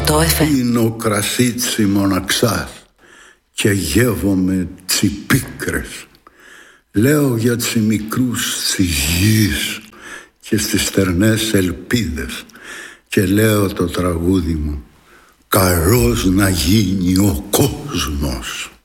100 FM. Πίνω κρασίτσι μοναξάς και γεύομαι τσιπίκρες. Λέω για τους μικρούς της γης και στις στερνές ελπίδες και λέω το τραγούδι μου: καλός να γίνει ο κόσμος.